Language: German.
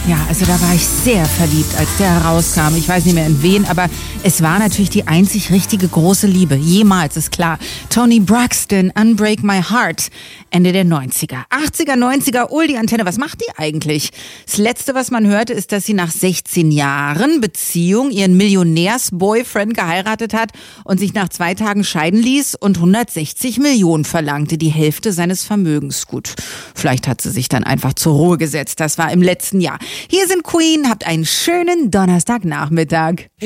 Ja, also da war ich sehr verliebt, als der herauskam. Ich weiß nicht mehr in wen, aber es war natürlich die einzig richtige große Liebe. Jemals, ist klar. Toni Braxton, Unbreak My Heart. Ende der 90er. 80er, 90er, die Antenne. Was macht die eigentlich? Das Letzte, was man hörte, ist, dass sie nach 16 Jahren Beziehung ihren Millionärs-Boyfriend geheiratet hat und sich nach 2 Tagen scheiden ließ und 160 Millionen verlangte. Die Hälfte seines Vermögens. Gut, vielleicht hat sie sich dann einfach zur Ruhe gesetzt. Das war im letzten Jahr. Hier sind Queen. Habt einen schönen Donnerstagnachmittag.